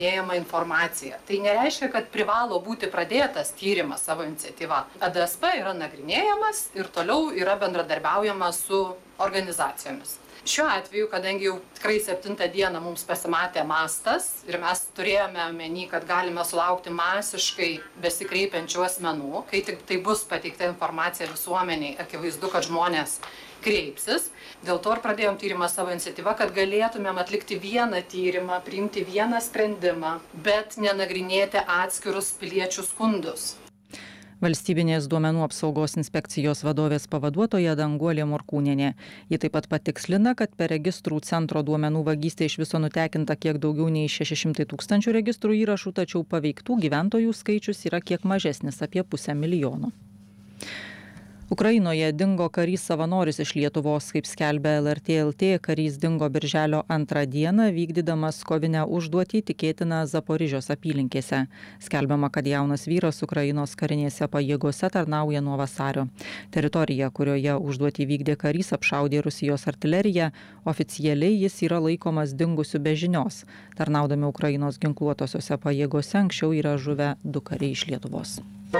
informacija. Tai nereiškia, kad privalo būti pradėtas tyrimas savo iniciatyva. ADSP yra nagrinėjamas ir toliau yra bendradarbiaujama su organizacijomis. Šiuo atveju, kadangi jau tikrai 7 dieną mums pasimatė mastas ir mes turėjome omeny, kad galime sulaukti masiškai besikreipiančių asmenų, kai tik tai bus pateikta informacija visuomeniai, akivaizdu, kad žmonės kreipsis. Dėl to ir pradėjom tyrimą savo iniciatyvą, kad galėtumėm atlikti vieną tyrimą, priimti vieną sprendimą, bet nenagrinėti atskirus piliečių skundus. Valstybinės duomenų apsaugos inspekcijos vadovės pavaduotoja Danguolė Morkūnienė. Ji taip pat patikslina, kad per registrų centro duomenų vagystę iš viso nutekinta kiek daugiau nei 600 000 registrų įrašų, tačiau paveiktų gyventojų skaičius yra kiek mažesnis, apie 500 000. Ukrainoje dingo karys savanoris iš Lietuvos, kaip skelbia LRT LT, karys dingo birželio 2 dieną, vykdydamas kovinę užduotį tikėtina Zaporižios apylinkėse. Skelbiama, kad jaunas vyras Ukrainos karinėse pajėgose tarnauja nuo vasario. Teritorija, kurioje užduotį vykdė karys, apšaudė Rusijos artileriją. Oficialiai jis yra laikomas dingusiu be žinios. Tarnaudami Ukrainos ginkluotosiose pajėgose anksčiau yra žuvę 2 kariai iš Lietuvos.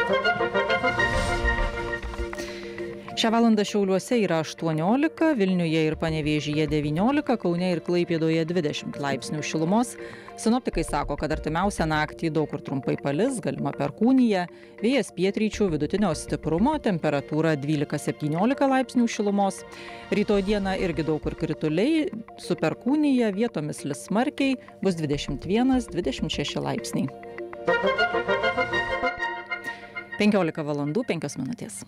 Šią valandą Šiauliuose yra 18, Vilniuje ir Panevėžyje 19, Kaune ir Klaipėdoje 20 laipsnių šilumos. Sinoptikai sako, kad artimiausią naktį daug kur trumpai palis, galima perkūnija, vėjas pietryčių vidutinio stiprumo, temperatūra 12-17 laipsnių šilumos. Rytoj dieną irgi daug kur krituliai, su perkūnija, vietomis lis smarkiai, bus 21-26 laipsniai. 15 valandų 5 minutės.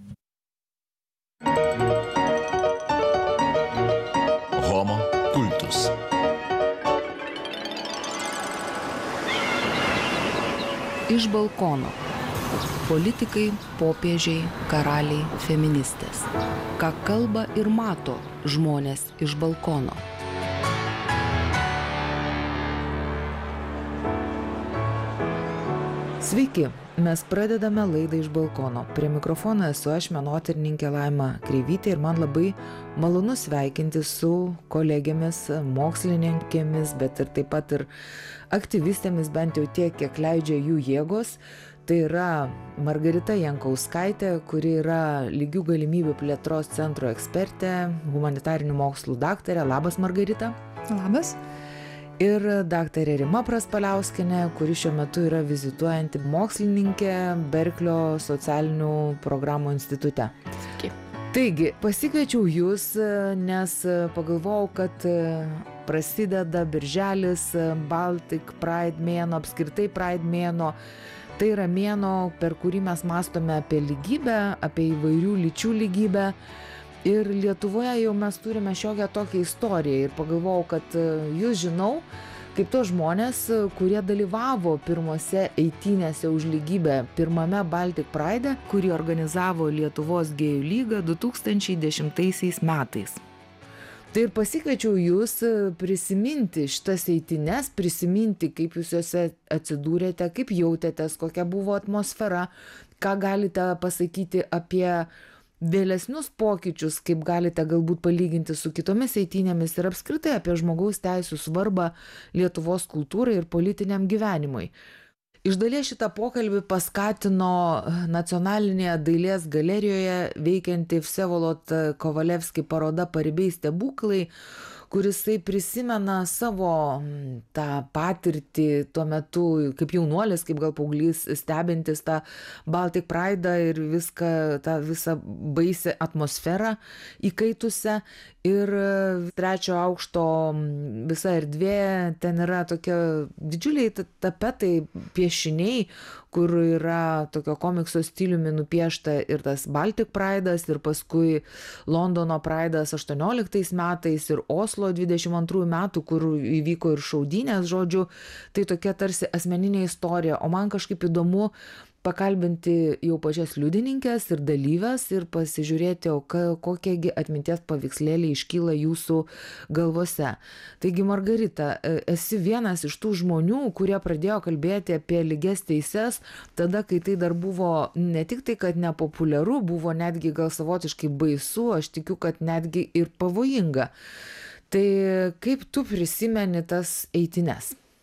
Homo kultus. Iš balkono. Politikai, popiežiai, karaliai, feministės. Ką kalba ir mato žmonės iš balkono. Sveiki, mes pradedame laidą iš balkono. Prie mikrofono esu aš, menotyrininkė Laima Kreivytė, ir man labai malonu sveikinti su kolegėmis, mokslininkėmis, bet ir taip pat ir aktyvistėmis, bent jau tiek, kiek leidžia jų jėgos. Tai yra Margarita Jankauskaitė, kuri yra lygių galimybių plėtros centro ekspertė, humanitarinių mokslų daktarė. Labas, Margarita. Labas. Ir daktarė Rima Praspaliauskienė, kuri šiuo metu yra vizituojanti mokslininkė Berklio socialinių programų institute. Sveiki. Taigi, pasikviečiau jūs, nes pagalvojau, kad prasideda birželis, Baltic Pride mėnuo, apskritai Pride mėnuo. Tai yra mėnuo, per kurį mes mąstome apie lygybę, apie įvairių lyčių lygybę. Ir Lietuvoje jau mes turime šiokią tokią istoriją ir pagalvojau, kad jūs žinau, kaip tos žmonės, kurie dalyvavo pirmose eitynėse už lygybę, pirmame Baltic Pride, kurį organizavo Lietuvos gėjų lyga 2010 metais. Tai ir pasikviečiau jūs prisiminti šitas eitynes, prisiminti, kaip jūs juose atsidūrėte, kaip jautėtės, kokia buvo atmosfera, ką galite pasakyti apie vėlesnius pokyčius, kaip galite galbūt palyginti su kitomis eitynėmis ir apskritai apie žmogaus teisų svarbą Lietuvos kultūrai ir politiniam gyvenimui. Iš dalies šitą pokalbį paskatino Nacionalinėje dailės galerijoje veikianti Vsevolod Kovalevski paroda Paribiai stebuklai, kurisai prisimena savo tą patirtį tuo metu kaip jaunuolis, kaip gal paauglys, stebintis tą Baltic Pride'ą ir viską, tą visą baisią atmosferą įkaitusią. Ir 3 aukšto visa erdvė, ten yra tokie didžiuliai tapetai, piešiniai, kur yra tokio komikso stiliumi nupiešta ir tas Baltic Pride'as, ir paskui Londono Pride'as 18 metais, ir Oslo 22 metų, kur įvyko ir šaudynės, žodžiu, tai tokia tarsi asmeninė istorija. O man kažkaip įdomu pakalbinti jau pačias liudininkės ir dalyves ir pasižiūrėti, o kokiegi atminties paveikslėliai iškyla jūsų galvose. Taigi, Margarita, esi vienas iš tų žmonių, kurie pradėjo kalbėti apie lygias teises tada, kai tai dar buvo ne tik tai, kad nepopuliaru, buvo netgi gal savotiškai baisu, aš tikiu, kad netgi ir pavojinga. Tai kaip tu prisimeni tas eitynes?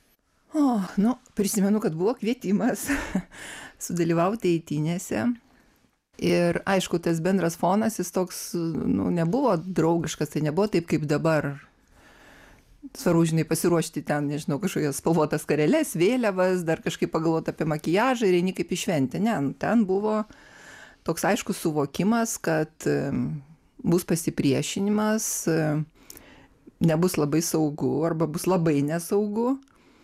Prisimenu, kad buvo kvietimas sudalyvauti eitynėse. Ir aišku, tas bendras fonas, jis toks, nebuvo draugiškas, tai nebuvo taip kaip dabar. Svarbu, žinai, pasiruošti ten, nežinau, kažkokias spalvotas skareles, vėliavas, dar kažkaip pagalvoti apie makiažą ir eini kaip į šventę. Ne, ten buvo toks aiškus suvokimas, kad bus pasipriešinimas, nebus labai saugu arba bus labai nesaugu.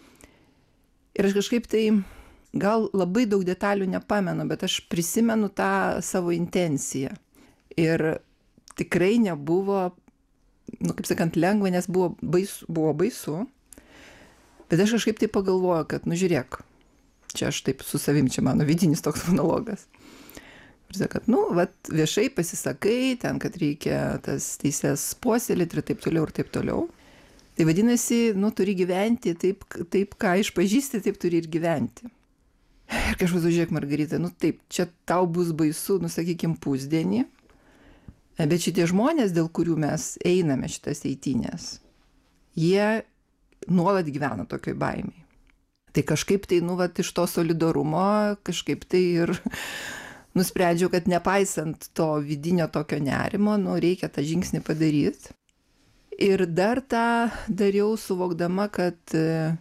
Ir aš kažkaip tai gal labai daug detalių nepamenu, bet aš prisimenu tą savo intenciją. Ir tikrai nebuvo, kaip sakant, lengva, nes buvo baisu. Bet aš kažkaip tai pagalvoju, kad, žiūrėk, čia aš taip su savim, čia mano vidinis toks monologas. Ir kad, viešai pasisakai, ten, kad reikia tas teises puoselėti ir taip toliau ir taip toliau. Tai vadinasi, turi gyventi taip, ką išpažįsti, taip turi ir gyventi. Ir kažkas, žiūrėk, Margarita, taip, čia tau bus baisu, sakykim, pusdienį, bet šitie žmonės, dėl kurių mes einame šitas eitynės, jie nuolat gyvena tokioj baimėj. Tai kažkaip tai, iš to solidarumo, kažkaip tai ir nusprendžiau, kad nepaisant to vidinio tokio nerimo, reikia tą žingsnį padaryti. Ir dar tą dariau suvokdama, kad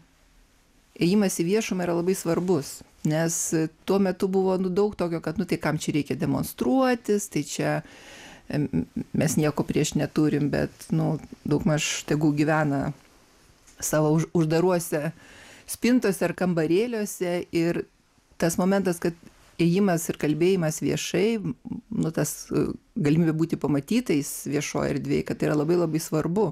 ėjimas į viešumą yra labai svarbus, nes tuo metu buvo daug tokio, kad tai kam čia reikia demonstruotis, tai čia mes nieko prieš neturim, bet daugmaž tegul gyvena savo uždaruose spintose ar kambarėliuose. Ir tas momentas, kad ėjimas ir kalbėjimas viešai, tas galimybė būti pamatytais viešoje erdvėje, kad tai yra labai labai svarbu.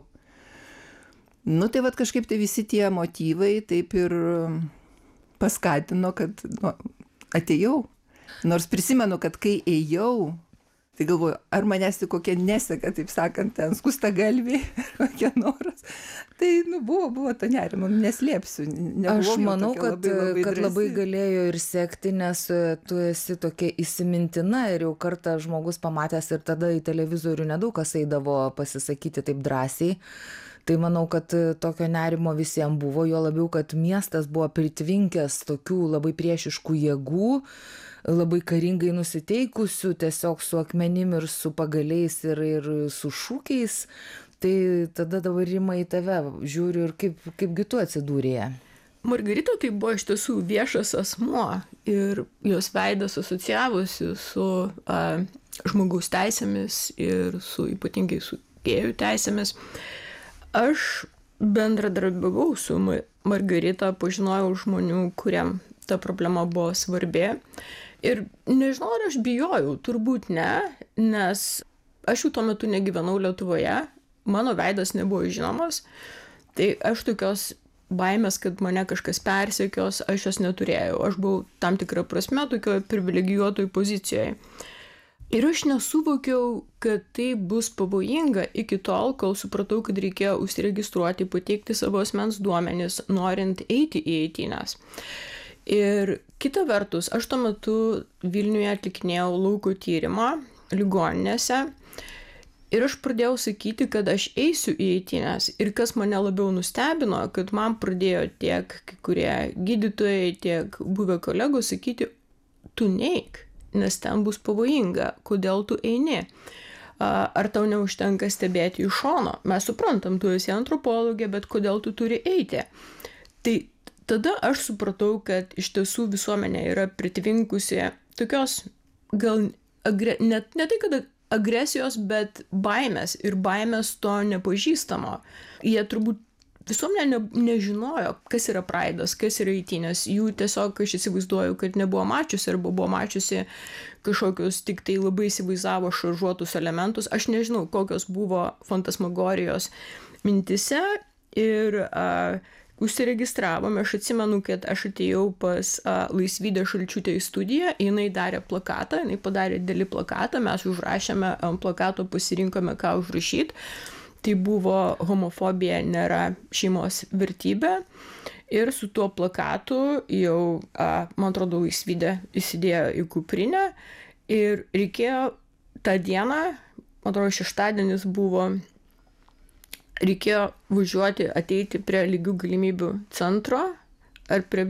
Tai kažkaip tai visi tie motyvai taip ir paskatino, kad atėjau. Nors prisimenu, kad kai ėjau, tai galvoju, ar manęs tik kokia neseka, taip sakant, ten skustagalviai, kokie noras. Tai buvo to nerimo, neslėpsiu. Aš manau, kad labai galėjo ir sekti, nes tu esi tokia įsimintina ir jau kartą žmogus pamatęs ir tada į televizorių nedaug kas eidavo pasisakyti taip drąsiai. Tai manau, kad tokio nerimo visiems buvo, jo labiau, kad miestas buvo pritvinkęs tokių labai priešiškų jėgų, labai karingai nusiteikusių, tiesiog su akmenim ir su pagaliais ir su šūkiais. Tai tada dabar Rima į tave žiūriu ir kaipgi tu atsidūrė. Margarita tai buvo iš tiesų viešas asmuo ir jos veidas asociavosi su žmogaus teisėmis ir ypatingai su gėjų teisėmis. Aš bendradarbiavau su Margarita, pažinojau žmonių, kuriem ta problema buvo svarbi. Ir nežinau, ar aš bijojau, turbūt ne, nes aš jau tuo metu negyvenau Lietuvoje, mano veidas nebuvo žinomas, tai aš tokios baimės, kad mane kažkas persekios, aš jos neturėjau. Aš buvau tam tikrą prasme tokioje privilegijuotoje pozicijoje. Ir aš nesuvokiau, kad tai bus pavojinga iki tol, kol supratau, kad reikėjo užsiregistruoti, pateikti savo asmens duomenis, norint eiti į eitynes. Ir kita vertus, aš tuo metu Vilniuje atlikinėjau lauko tyrimą ligoninėse ir aš pradėjau sakyti, kad aš eisiu į eitynes. Ir kas mane labiau nustebino, kad man pradėjo tiek kai kurie gydytojai, tiek buvę kolegos sakyti, tu neik, nes ten bus pavojinga, kodėl tu eini. Ar tau neužtenka stebėti iš šono? Mes suprantam, tu esi antropologė, bet kodėl tu turi eiti? Tai tada aš supratau, kad iš tiesų visuomenė yra pritvinkusi tokios, gal ne tai, kad agresijos, bet baimės ir baimės to nepažįstamo. Jie turbūt visuomenė nežinojo, kas yra praidas, kas yra eitynės. Jų tiesiog, aš įsivaizduoju, kad nebuvo mačiusi arba buvo mačiusi kažkokius tik tai labai įsivaizdavo šaržuotus elementus. Aš nežinau, kokios buvo fantasmagorijos mintise ir užsiregistravome. Aš atsimenu, kad aš atėjau pas Laisvydę Šalčiūtę į studiją, jinai darė plakatą, jinai padarė didelį plakatą, mes užrašėme ant plakato, pasirinkome, ką užrašyti. Tai buvo homofobija nėra šeimos vertybė. Ir su tuo plakatu jau, man atrodo, Laisvydė įsidėjo į kuprinę. Ir reikėjo tą dieną, man atrodo, šeštadienis buvo, reikėjo važiuoti, ateiti prie lygių galimybių centro, ar prie